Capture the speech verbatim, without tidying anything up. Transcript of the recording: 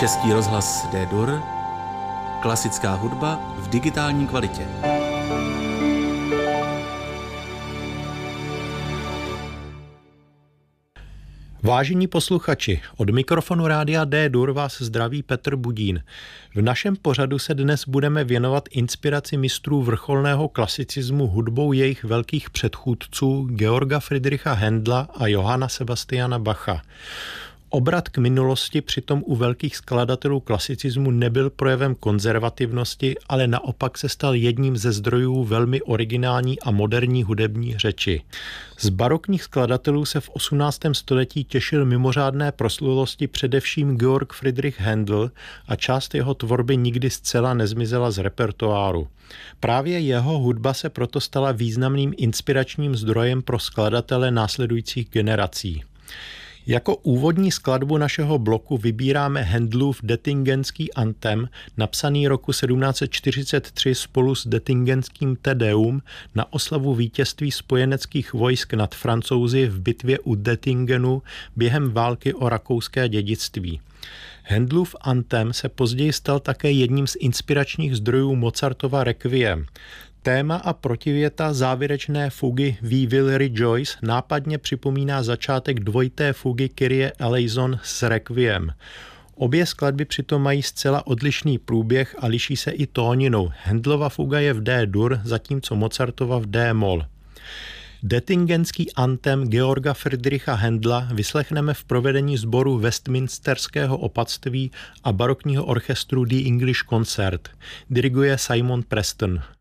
Český rozhlas D-Dur, klasická hudba v digitální kvalitě. Vážení posluchači, od mikrofonu rádia D-Dur vás zdraví Petr Budín. V našem pořadu se dnes budeme věnovat inspiraci mistrů vrcholného klasicismu hudbou jejich velkých předchůdců Georga Friedricha Händla a Johanna Sebastiana Bacha. Obrat k minulosti přitom u velkých skladatelů klasicismu nebyl projevem konzervativnosti, ale naopak se stal jedním ze zdrojů velmi originální a moderní hudební řeči. Z barokních skladatelů se v osmnáctém století těšil mimořádné proslulosti především Georg Friedrich Händel a část jeho tvorby nikdy zcela nezmizela z repertoáru. Právě jeho hudba se proto stala významným inspiračním zdrojem pro skladatele následujících generací. Jako úvodní skladbu našeho bloku vybíráme Händlův Detingenský antem, napsaný roku sedmnáct set čtyřicet tři spolu s Detingenským Te Deum na oslavu vítězství spojeneckých vojsk nad Francouzi v bitvě u Dettingenu během války o rakouské dědictví. Händlův antem se později stal také jedním z inspiračních zdrojů Mozartova Requiem. Téma a protivěta závěrečné fugy We Will Rejoice nápadně připomíná začátek dvojité fugy Kyrie eleison s Requiem. Obě skladby přitom mají zcela odlišný průběh a liší se i tóninou. Händlova fuga je v D-dur, zatímco Mozartova v D-moll. Detingenský antem Georga Friedricha Händla vyslechneme v provedení sboru Westminsterského opatství a barokního orchestru The English Concert. Diriguje Simon Preston.